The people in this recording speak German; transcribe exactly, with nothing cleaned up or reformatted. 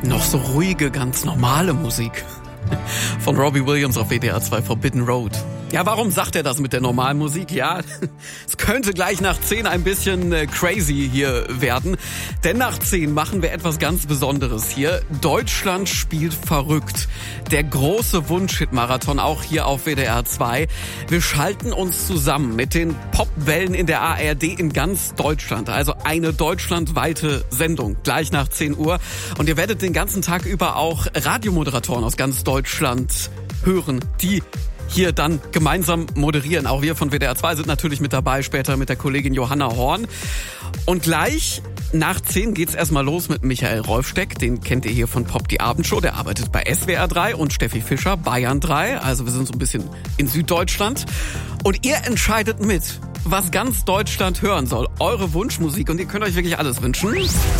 Noch so ruhige, ganz normale Musik. Von Robbie Williams auf W D R zwei Forbidden Road. Ja, warum sagt er das mit der normalen Musik? Ja, es könnte gleich nach zehn ein bisschen äh, crazy hier werden. Denn nach zehn machen wir etwas ganz Besonderes hier. Deutschland spielt verrückt. Der große Wunschhit-Marathon auch hier auf W D R zwei. Wir schalten uns zusammen mit den Popwellen in der A R D in ganz Deutschland. Also eine deutschlandweite Sendung gleich nach zehn Uhr. Und ihr werdet den ganzen Tag über auch Radiomoderatoren aus ganz Deutschland hören, die hier dann gemeinsam moderieren. Auch wir von W D R zwei sind natürlich mit dabei, später mit der Kollegin Johanna Horn. Und gleich nach zehn geht's erstmal los mit Michael Rolfsteck. Den kennt ihr hier von Pop die Abendshow. Der arbeitet bei S W R drei und Steffi Fischer, Bayern drei. Also wir sind so ein bisschen in Süddeutschland. Und ihr entscheidet mit, was ganz Deutschland hören soll. Eure Wunschmusik. Und ihr könnt euch wirklich alles wünschen.